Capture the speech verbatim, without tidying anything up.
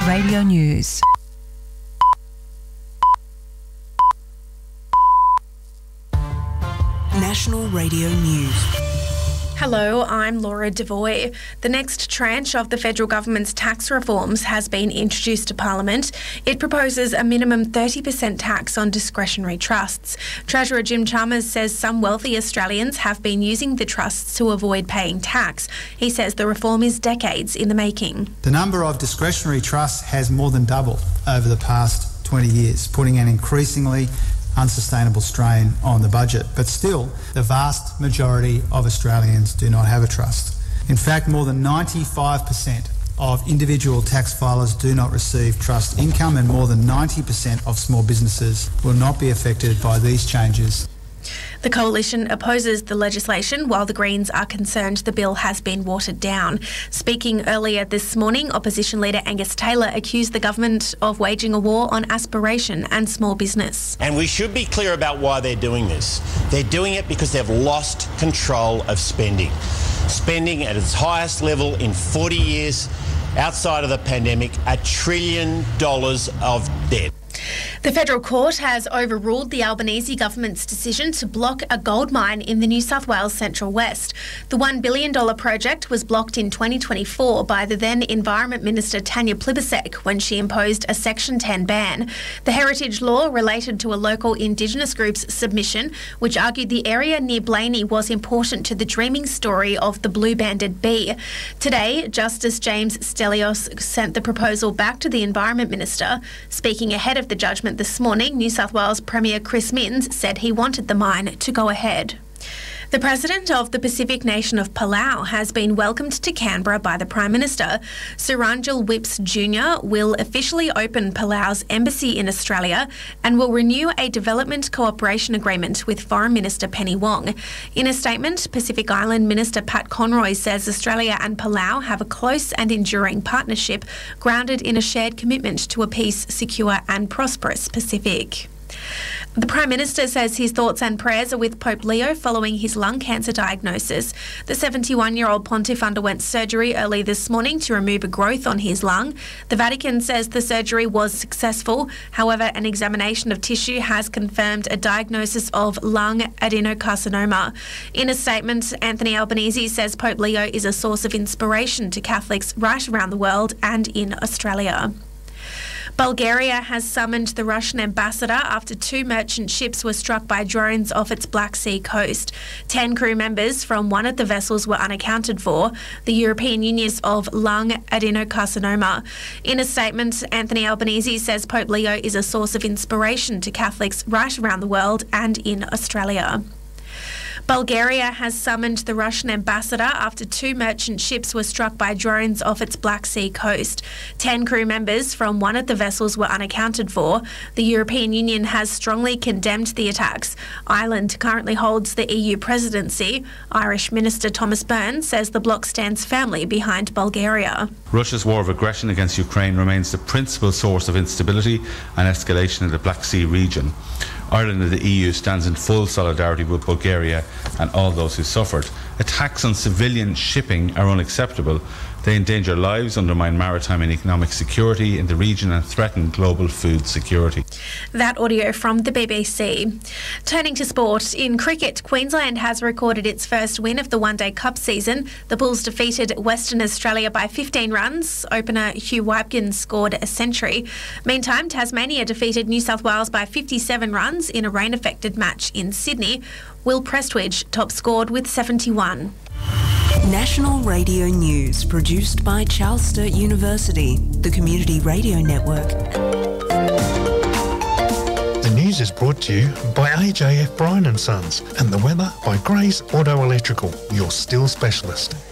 Radio News. National Radio News. Hello, I'm Laura Devoy. The next tranche of the federal government's tax reforms has been introduced to Parliament. It proposes a minimum thirty percent tax on discretionary trusts. Treasurer Jim Chalmers says some wealthy Australians have been using the trusts to avoid paying tax. He says the reform is decades in the making. The number of discretionary trusts has more than doubled over the past twenty years, putting an increasingly unsustainable strain on the budget. But still, the vast majority of Australians do not have a trust. In fact, more than ninety-five percent of individual tax filers do not receive trust income, and more than ninety percent of small businesses will not be affected by these changes. The Coalition opposes the legislation, while the Greens are concerned the bill has been watered down. Speaking earlier this morning, Opposition Leader Angus Taylor accused the government of waging a war on aspiration and small business. And we should be clear about why they're doing this. They're doing it because they've lost control of spending. Spending at its highest level in forty years, outside of the pandemic, a trillion dollars of debt. The federal court has overruled the Albanese government's decision to block a gold mine in the New South Wales Central West. The one billion dollars project was blocked in twenty twenty-four by the then Environment Minister Tanya Plibersek when she imposed a Section ten ban. The heritage law related to a local Indigenous group's submission, which argued the area near Blaney was important to the dreaming story of the blue-banded bee. Today, Justice James Stelios sent the proposal back to the Environment Minister. Speaking ahead of the judgment this morning, New South Wales Premier Chris Minns said he wanted the mine to go ahead. The President of the Pacific nation of Palau has been welcomed to Canberra by the Prime Minister. Suranjal Whips Junior will officially open Palau's embassy in Australia and will renew a development cooperation agreement with Foreign Minister Penny Wong. In a statement, Pacific Island Minister Pat Conroy says Australia and Palau have a close and enduring partnership grounded in a shared commitment to a peace, secure and prosperous Pacific. The Prime Minister says his thoughts and prayers are with Pope Leo following his lung cancer diagnosis. The seventy-one-year-old pontiff underwent surgery early this morning to remove a growth on his lung. The Vatican says the surgery was successful. However, an examination of tissue has confirmed a diagnosis of lung adenocarcinoma. In a statement, Anthony Albanese says Pope Leo is a source of inspiration to Catholics right around the world and in Australia. Bulgaria has summoned the Russian ambassador after two merchant ships were struck by drones off its Black Sea coast. Ten crew members from one of the vessels were unaccounted for. The European Union's of lung adenocarcinoma. In a statement, Anthony Albanese says Pope Leo is a source of inspiration to Catholics right around the world and in Australia. Bulgaria has summoned the Russian ambassador after two merchant ships were struck by drones off its Black Sea coast. Ten crew members from one of the vessels were unaccounted for. The European Union has strongly condemned the attacks. Ireland currently holds the E U presidency. Irish Minister Thomas Byrne says the bloc stands firmly behind Bulgaria. Russia's war of aggression against Ukraine remains the principal source of instability and escalation in the Black Sea region. Ireland and the E U stands in full solidarity with Bulgaria and all those who suffered. Attacks on civilian shipping are unacceptable. They endanger lives, undermine maritime and economic security in the region and threaten global food security. That audio from the B B C. Turning to sport, in cricket, Queensland has recorded its first win of the One Day Cup season. The Bulls defeated Western Australia by fifteen runs. Opener Hugh Wybgen scored a century. Meantime, Tasmania defeated New South Wales by fifty-seven runs in a rain-affected match in Sydney. Will Prestwidge top scored with seventy-one. National Radio News, produced by Charles Sturt University, the Community Radio Network. The news is brought to you by A J F Bryan and Sons, and the weather by Gray's Auto Electrical, your steel specialist.